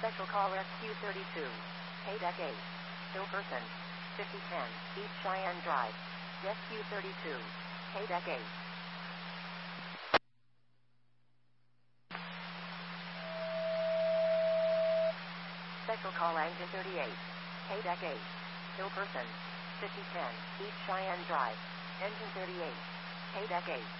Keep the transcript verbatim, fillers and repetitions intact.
Special call S Q thirty-two. K-Deck eight. Hill Person. fifty ten. East Cheyenne Drive. S Q thirty-two. K-Deck eight. Special call Engine thirty-eight. K-Deck eight. Hill Person. fifty ten. East Cheyenne Drive. Engine thirty-eight. K-Deck eight.